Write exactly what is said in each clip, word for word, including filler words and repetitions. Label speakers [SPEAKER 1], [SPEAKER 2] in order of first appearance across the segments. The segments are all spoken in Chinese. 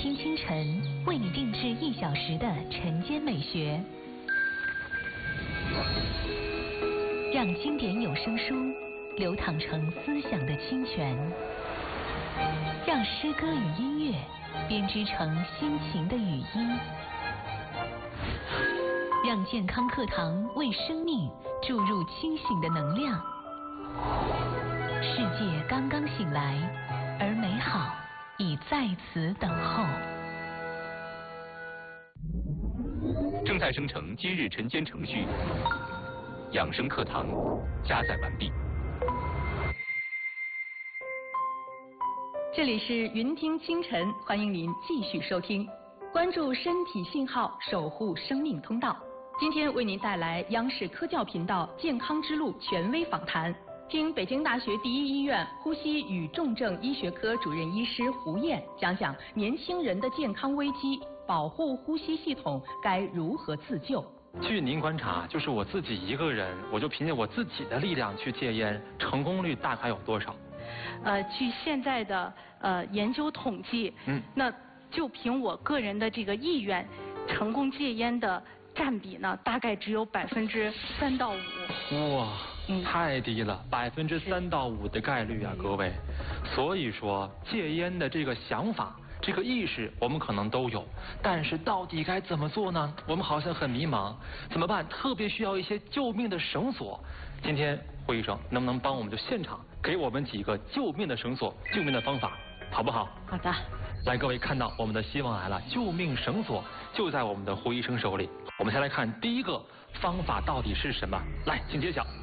[SPEAKER 1] 听清晨，为你定制一小时的晨间美学，让经典有声书流淌成思想的清泉，让诗歌与音乐编织成心情的语音，让健康课堂为生命注入清醒的能量。世界刚刚醒来，而美好已在此等候。
[SPEAKER 2] 正在生成今日晨间程序，养生课堂加载完毕。
[SPEAKER 3] 这里是云听清晨，欢迎您继续收听，关注身体信号，守护生命通道。今天为您带来央视科教频道健康之路权威访谈，听北京大学第一医院呼吸与重症医学科主任医师胡燕讲讲年轻人的健康危机，保护呼吸系统该如何自救。
[SPEAKER 4] 据您观察，就是我自己一个人，我就凭借我自己的力量去戒烟，成功率大概有多少？
[SPEAKER 5] 呃，据现在的呃研究统计，嗯，那就凭我个人的这个意愿，成功戒烟的占比呢，大概只有百分之三到五。
[SPEAKER 4] 哇，嗯、太低了，百分之三到五的概率啊，各位。所以说，戒烟的这个想法。这个意识我们可能都有，但是到底该怎么做呢？我们好像很迷茫，怎么办？特别需要一些救命的绳索。今天胡医生能不能帮我们就现场给我们几个救命的绳索、救命的方法，好不好？
[SPEAKER 5] 好的。
[SPEAKER 4] 来，各位看到我们的希望来了，救命绳索就在我们的胡医生手里。我们先来看第一个方法到底是什么？来，请揭晓。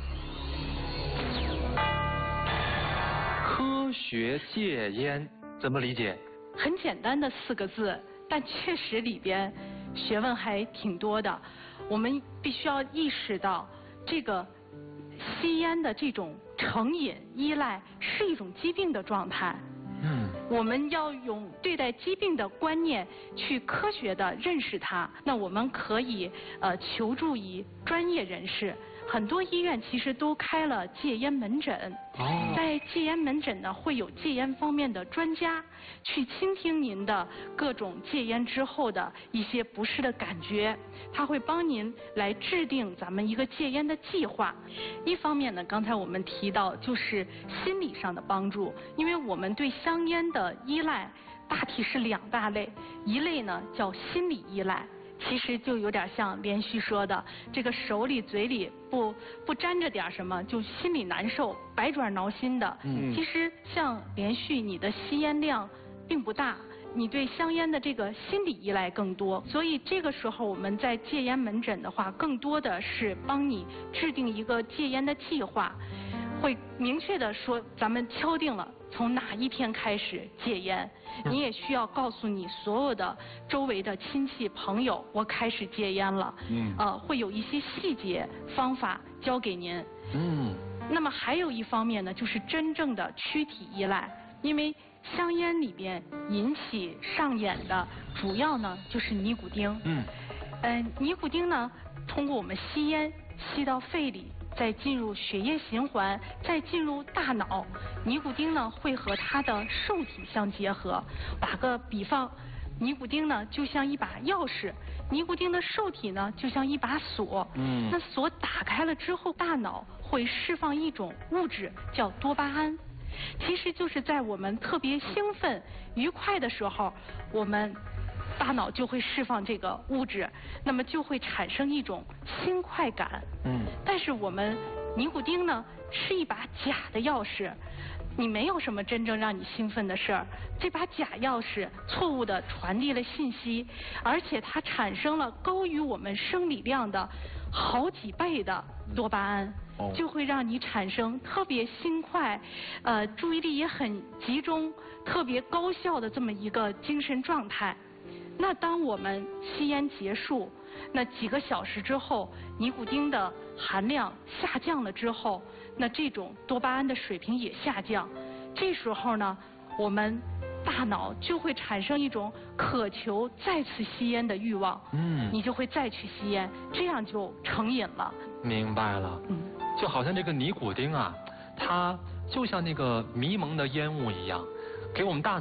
[SPEAKER 4] 科学戒烟怎么理解？
[SPEAKER 5] 很简单的四个字，但确实里边学问还挺多的。我们必须要意识到，这个吸烟的这种成瘾依赖是一种疾病的状态。嗯，我们要用对待疾病的观念去科学的认识它。那我们可以呃求助于专业人士。很多医院其实都开了戒烟门诊，哦、在戒烟门诊呢，会有戒烟方面的专家去倾听您的各种戒烟之后的一些不适的感觉，他会帮您来制定咱们一个戒烟的计划。一方面呢，刚才我们提到就是心理上的帮助，因为我们对香烟的依赖大体是两大类，一类呢叫心理依赖。其实就有点像连续说的，这个手里嘴里不不沾着点什么，就心里难受，百爪挠心的。嗯，其实像连续你的吸烟量并不大，你对香烟的这个心理依赖更多，所以这个时候我们在戒烟门诊的话，更多的是帮你制定一个戒烟的计划，会明确的说咱们敲定了从哪一天开始戒烟，你也需要告诉你所有的周围的亲戚朋友，我开始戒烟了。嗯，呃，会有一些细节方法教给您。嗯，那么还有一方面呢，就是真正的躯体依赖，因为香烟里边引起上瘾的主要呢就是尼古丁。嗯，呃，尼古丁呢，通过我们吸烟吸到肺里，再进入血液循环，再进入大脑，尼古丁呢会和它的受体相结合。打个比方，尼古丁呢就像一把钥匙，尼古丁的受体呢就像一把锁。嗯，那锁打开了之后，大脑会释放一种物质叫多巴胺，其实就是在我们特别兴奋、愉快的时候，我们大脑就会释放这个物质，那么就会产生一种新快感。嗯，但是我们尼古丁呢是一把假的钥匙，你没有什么真正让你兴奋的事儿，这把假钥匙错误地传递了信息，而且它产生了高于我们生理量的好几倍的多巴胺，就会让你产生特别轻快，呃，注意力也很集中，特别高效的这么一个精神状态。那当我们吸烟结束，那几个小时之后，尼古丁的含量下降了之后，那这种多巴胺的水平也下降。这时候呢，我们大脑就会产生一种渴求再次吸烟的欲望。嗯，你就会再去吸烟，这样就成瘾了。
[SPEAKER 4] 明白了。嗯，就好像这个尼古丁啊，它就像那个迷蒙的烟雾一样，给我们大脑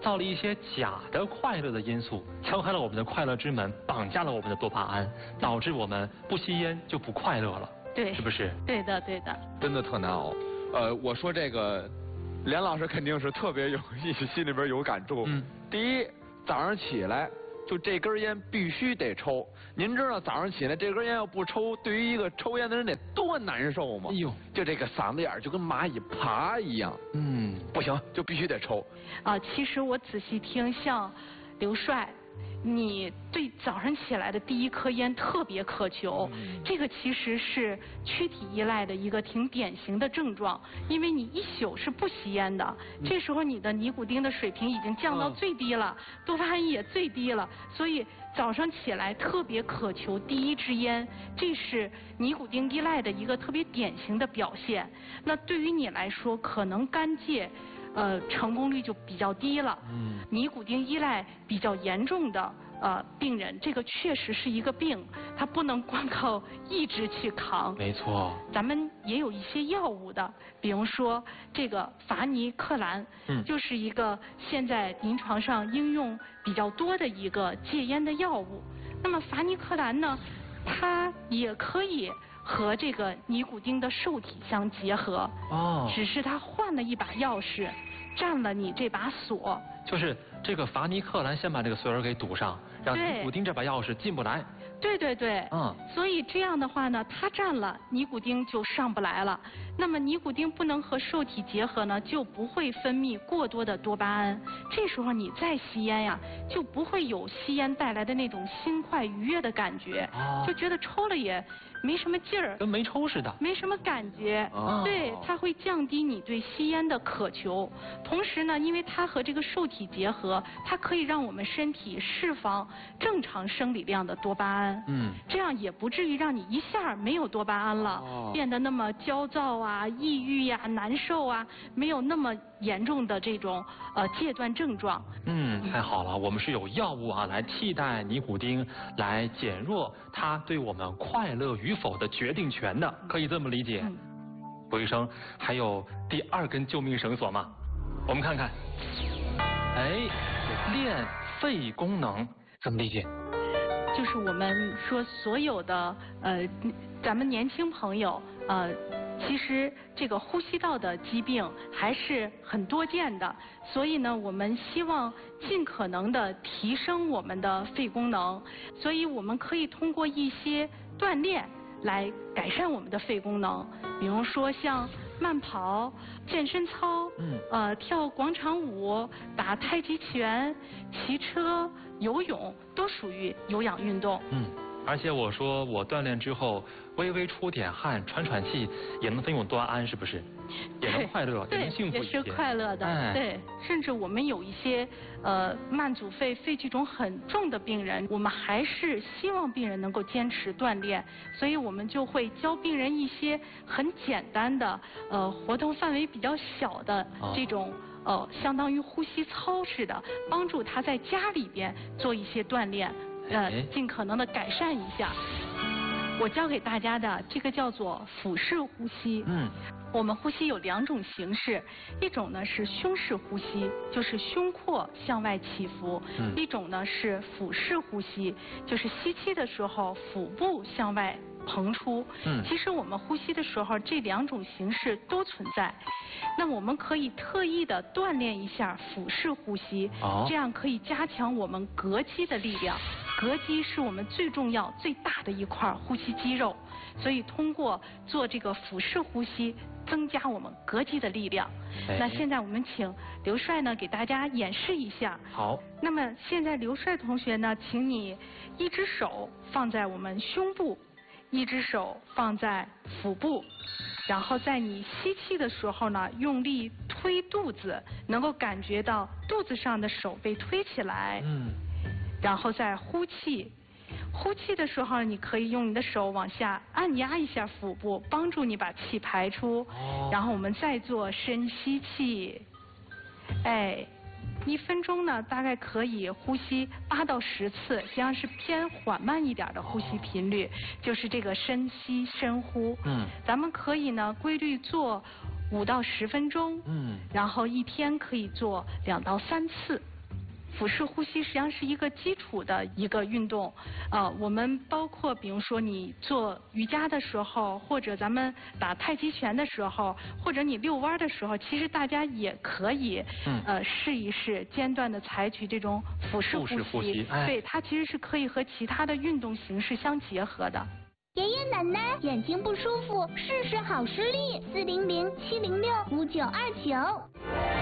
[SPEAKER 4] 造了一些假的快乐的因素，敲开了我们的快乐之门，绑架了我们的多巴胺，导致我们不吸烟就不快乐了。
[SPEAKER 5] 对，
[SPEAKER 4] 是不是？
[SPEAKER 5] 对的，对的。
[SPEAKER 6] 真的特难熬。呃，我说这个，连老师肯定是特别有意思，心里边有感触。
[SPEAKER 4] 嗯。
[SPEAKER 6] 第一，早上起来就这根烟必须得抽。您知道早上起来这根烟要不抽，对于一个抽烟的人得多难受吗？哎呦，就这个嗓子眼儿就跟蚂蚁爬一样。嗯，不行，就必须得抽。
[SPEAKER 5] 啊，其实我仔细听，像刘帅，你对早上起来的第一颗烟特别渴求，嗯、这个其实是躯体依赖的一个挺典型的症状，因为你一宿是不吸烟的，嗯、这时候你的尼古丁的水平已经降到最低了，嗯、多巴胺也最低了，所以早上起来特别渴求第一支烟，这是尼古丁依赖的一个特别典型的表现。那对于你来说，可能干戒呃，成功率就比较低了。嗯，尼古丁依赖比较严重的呃病人，这个确实是一个病，它不能光靠意志去扛。
[SPEAKER 4] 没错。
[SPEAKER 5] 咱们也有一些药物的，比如说这个伐尼克兰，嗯，就是一个现在临床上应用比较多的一个戒烟的药物。那么伐尼克兰呢，它也可以和这个尼古丁的受体相结合，哦，只是它换了一把钥匙，占了你这把锁。
[SPEAKER 4] 就是这个伐尼克兰先把这个锁儿给堵上，让尼古丁这把钥匙进不来。
[SPEAKER 5] 对对对，嗯，所以这样的话呢，它占了，尼古丁就上不来了。那么尼古丁不能和受体结合呢，就不会分泌过多的多巴胺。这时候你再吸烟呀，就不会有吸烟带来的那种轻快愉悦的感觉，哦、就觉得抽了也没什么劲儿，
[SPEAKER 4] 跟没抽似的，
[SPEAKER 5] 没什么感觉。哦、对，它会降低你对吸烟的渴求。同时呢，因为它和这个受体结合，它可以让我们身体释放正常生理量的多巴胺。嗯，这样也不至于让你一下没有多巴胺了，哦、变得那么焦躁啊、抑郁呀、啊、难受啊，没有那么严重的这种呃戒断症状。
[SPEAKER 4] 嗯，太好了，我们是有药物啊来替代尼古丁，来减弱它对我们快乐与否的决定权的，可以这么理解。嗯，郭医生，还有第二根救命绳索吗？我们看看，哎，练肺功能怎么理解？
[SPEAKER 5] 就是我们说所有的呃，咱们年轻朋友呃，其实这个呼吸道的疾病还是很多见的，所以呢，我们希望尽可能的提升我们的肺功能，所以我们可以通过一些锻炼来改善我们的肺功能，比如说像慢跑、健身操，嗯，呃，跳广场舞、打太极拳、骑车、游泳，都属于有氧运动。
[SPEAKER 4] 嗯，而且我说我锻炼之后，微微出点汗、喘喘气，也能分泌多巴胺，是不是？也能快乐，也能幸福一些。
[SPEAKER 5] 也是快乐的，哎、对。甚至我们有一些呃慢阻肺、肺气肿很重的病人，我们还是希望病人能够坚持锻炼，所以我们就会教病人一些很简单的呃活动范围比较小的这种、哦、呃相当于呼吸操似的，帮助他在家里边做一些锻炼，呃尽可能的改善一下。我教给大家的这个叫做腹式呼吸。嗯。我们呼吸有两种形式，一种呢是胸式呼吸，就是胸廓向外起伏；嗯、一种呢是腹式呼吸，就是吸气的时候腹部向外膨出。嗯，其实我们呼吸的时候，这两种形式都存在。那我们可以特意的锻炼一下腹式呼吸，哦、这样可以加强我们膈肌的力量。膈肌是我们最重要、最大的一块呼吸肌肉，所以通过做这个腹式呼吸，增加我们膈肌的力量。哎、那现在我们请刘帅呢给大家演示一下。
[SPEAKER 4] 好。
[SPEAKER 5] 那么现在刘帅同学呢，请你一只手放在我们胸部，一只手放在腹部，然后在你吸气的时候呢，用力推肚子，能够感觉到肚子上的手被推起来。嗯。然后再呼气，呼气的时候，你可以用你的手往下按压一下腹部，帮助你把气排出。哦、然后我们再做深吸气，哎，一分钟呢，大概可以呼吸八到十次，这样是偏缓慢一点的呼吸频率，哦、就是这个深吸深呼。嗯，咱们可以呢规律做五到十分钟。嗯，然后一天可以做两到三次。 腹式呼吸实际上是一个基础的一个运动，呃，我们包括比如说你做瑜伽的时候，或者咱们打太极拳的时候，或者你遛弯的时候，其实大家也可以，嗯、呃，试一试间断的采取这种腹式呼吸，
[SPEAKER 4] 腹式呼吸哎、
[SPEAKER 5] 对，它其实是可以和其他的运动形式相结合的。
[SPEAKER 7] 爷爷奶奶眼睛不舒服，试试好视力，四零零七零六五九二九。